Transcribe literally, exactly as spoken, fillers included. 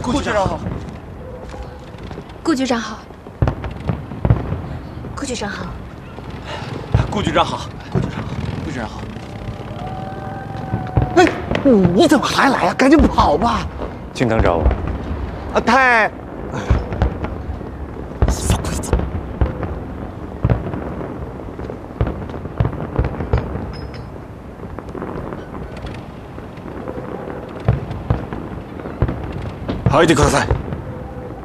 顾局长好。 顾局长好。顾局长好。 顾局长好。顾局长好。顾局长好。 哎，你怎么还来啊？赶紧跑吧！ 青藤找我。 啊，太……什么鬼子？ 入ってください。